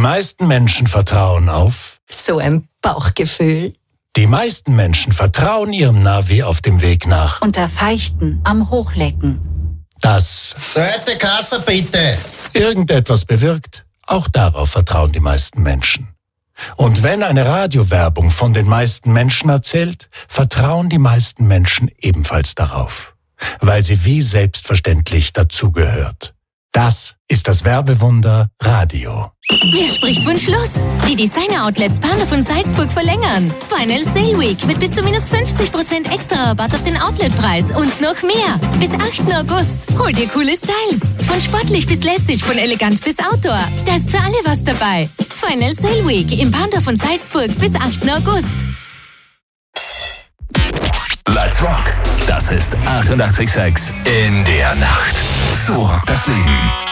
meisten Menschen vertrauen auf so ein Bauchgefühl. Die meisten Menschen vertrauen ihrem Navi auf dem Weg nach unter Feichten am Hochlecken. Das Zweite Kasse bitte. Irgendetwas bewirkt. Auch darauf vertrauen die meisten Menschen. Und wenn eine Radiowerbung von den meisten Menschen erzählt, vertrauen die meisten Menschen ebenfalls darauf, weil sie wie selbstverständlich dazugehört. Das ist das Werbewunder Radio. Wer spricht von Schluss? Die Designer-Outlets Bahnhof und Salzburg verlängern. Final Sale Week mit bis zu minus 50% extra Rabatt auf den Outletpreis und noch mehr. Bis 8. August. Hol dir coole Styles. Von sportlich bis lässig, von elegant bis Outdoor. Da ist für alle was dabei. Final Sale Week im Bahnhof und Salzburg bis 8. August. Let's Rock. Das ist 88,6 in der Nacht. So rockt das Leben.